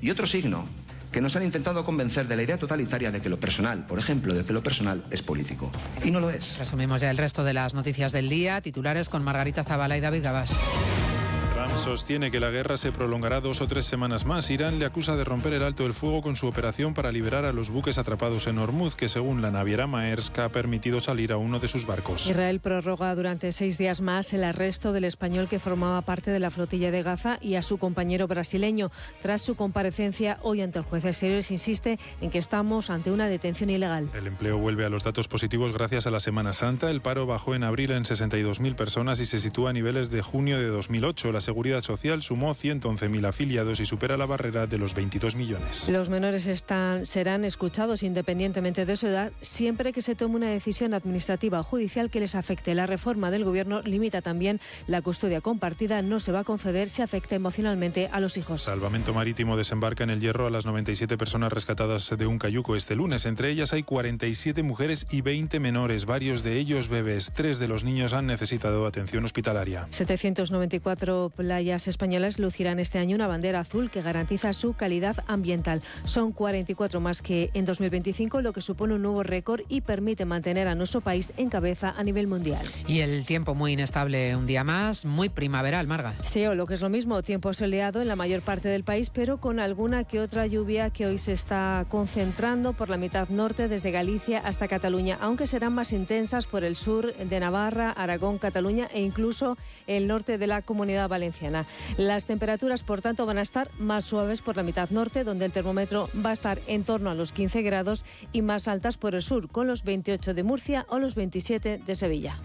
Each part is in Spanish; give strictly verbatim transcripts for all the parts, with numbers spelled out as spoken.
Y otro signo, que nos han intentado convencer de la idea totalitaria de que lo personal, por ejemplo, de que lo personal es político. Y no lo es. Resumimos ya el resto de las noticias del día. Titulares con Margarita Zavala y David Gabás. Trump sostiene que la guerra se prolongará dos o tres semanas más. Irán le acusa de romper el alto del fuego con su operación para liberar a los buques atrapados en Hormuz, que según la naviera Maersk ha permitido salir a uno de sus barcos. Israel prorroga durante seis días más el arresto del español que formaba parte de la flotilla de Gaza y a su compañero brasileño. Tras su comparecencia hoy ante el juez, Exteriores insiste en que estamos ante una detención ilegal. El empleo vuelve a los datos positivos gracias a la Semana Santa. El paro bajó en abril en sesenta y dos mil personas y se sitúa a niveles de junio de dos mil ocho. La Seguridad Social sumó ciento once mil afiliados y supera la barrera de los veintidós millones. Los menores están, serán escuchados independientemente de su edad siempre que se tome una decisión administrativa o judicial que les afecte. La reforma del Gobierno limita también la custodia compartida. No se va a conceder si afecta emocionalmente a los hijos. Salvamento Marítimo desembarca en el Hierro a las noventa y siete personas rescatadas de un cayuco este lunes. Entre ellas hay cuarenta y siete mujeres y veinte menores, varios de ellos bebés. Tres de los niños han necesitado atención hospitalaria. setecientas noventa y cuatro playas españolas lucirán este año una bandera azul que garantiza su calidad ambiental. Son cuarenta y cuatro más que en dos mil veinticinco, lo que supone un nuevo récord y permite mantener a nuestro país en cabeza a nivel mundial. Y el tiempo muy inestable un día más, muy primaveral, Marga. Sí, o lo que es lo mismo, tiempo soleado en la mayor parte del país, pero con alguna que otra lluvia que hoy se está concentrando por la mitad norte, desde Galicia hasta Cataluña, aunque serán más intensas por el sur de Navarra, Aragón, Cataluña e incluso el norte de la Comunidad Valenciana. Las temperaturas, por tanto, van a estar más suaves por la mitad norte, donde el termómetro va a estar en torno a los quince grados, y más altas por el sur, con los veintiocho de Murcia o los veintisiete de Sevilla.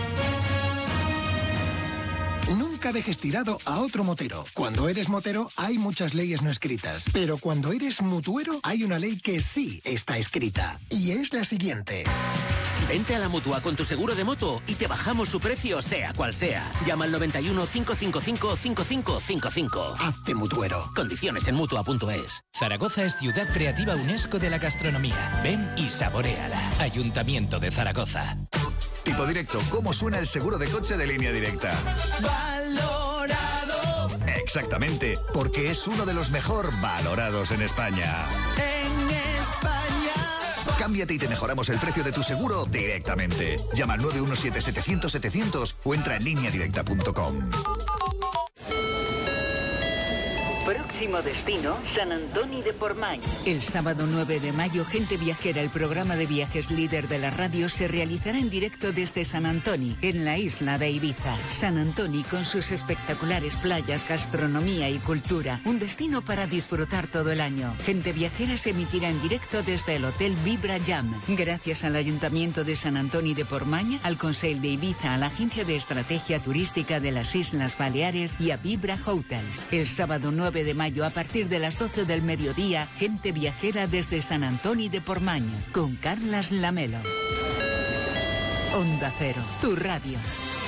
Nunca dejes tirado a otro motero. Cuando eres motero hay muchas leyes no escritas, pero cuando eres mutuero hay una ley que sí está escrita, y es la siguiente. Vente a la Mutua con tu seguro de moto y te bajamos su precio, sea cual sea. Llama al noventa y uno, cinco cinco cinco, cinco cinco cinco cinco. Hazte mutuero. Condiciones en mutua punto es. Zaragoza es Ciudad Creativa UNESCO de la Gastronomía. Ven y saboréala. Ayuntamiento de Zaragoza. Tipo directo, ¿cómo suena el seguro de coche de Línea Directa? Valorado. Exactamente, porque es uno de los mejor valorados en España. En España. Cámbiate y te mejoramos el precio de tu seguro directamente. Llama al nueve uno siete, setecientos, setecientos o entra en línea directa punto com. Próximo destino, San Antoni de Portmany. El sábado nueve de mayo, Gente Viajera, el programa de viajes líder de la radio, se realizará en directo desde San Antoni, en la isla de Ibiza. San Antoni, con sus espectaculares playas, gastronomía y cultura. Un destino para disfrutar todo el año. Gente Viajera se emitirá en directo desde el Hotel Vibra Jam. Gracias al Ayuntamiento de San Antoni de Portmany, al Consell de Ibiza, a la Agencia de Estrategia Turística de las Islas Baleares y a Vibra Hotels. El sábado nueve de mayo, a partir de las doce del mediodía, Gente Viajera desde San Antoni de Portmany, con Carlas Lamelo. Onda Cero, tu radio.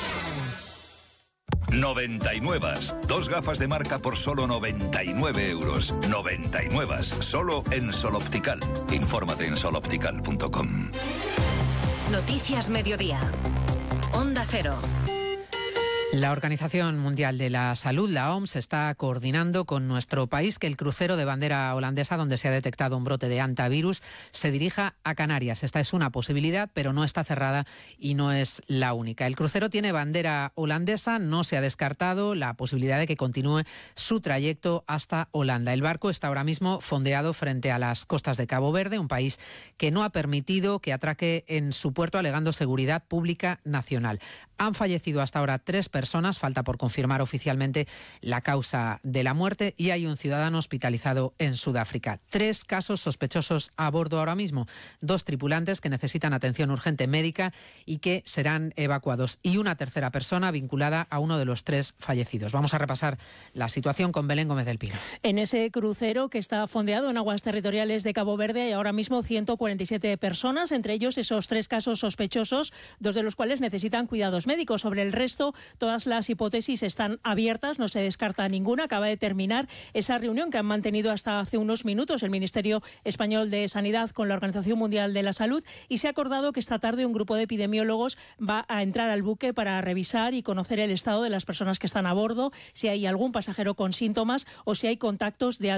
noventa y nueve. Dos gafas de marca por solo noventa y nueve euros. noventa y nueve. Solo en Sol Optical. Infórmate en sol optical punto com. Noticias Mediodía. Onda Cero. La Organización Mundial de la Salud, la O M S, está coordinando con nuestro país que el crucero de bandera holandesa, donde se ha detectado un brote de hantavirus, se dirija a Canarias. Esta es una posibilidad, pero no está cerrada y no es la única. El crucero tiene bandera holandesa, no se ha descartado la posibilidad de que continúe su trayecto hasta Holanda. El barco está ahora mismo fondeado frente a las costas de Cabo Verde, un país que no ha permitido que atraque en su puerto alegando seguridad pública nacional. Han fallecido hasta ahora tres personas, falta por confirmar oficialmente la causa de la muerte, y hay un ciudadano hospitalizado en Sudáfrica. Tres casos sospechosos a bordo ahora mismo, dos tripulantes que necesitan atención urgente médica y que serán evacuados, y una tercera persona vinculada a uno de los tres fallecidos. Vamos a repasar la situación con Belén Gómez del Pino. En ese crucero que está fondeado en aguas territoriales de Cabo Verde hay ahora mismo ciento cuarenta y siete personas, entre ellos esos tres casos sospechosos, dos de los cuales necesitan cuidados médicos. Sobre el resto, todas las hipótesis están abiertas, no se descarta ninguna. Acaba de terminar esa reunión que han mantenido hasta hace unos minutos el Ministerio Español de Sanidad con la Organización Mundial de la Salud, y se ha acordado que esta tarde un grupo de epidemiólogos va a entrar al buque para revisar y conocer el estado de las personas que están a bordo, si hay algún pasajero con síntomas o si hay contactos de alto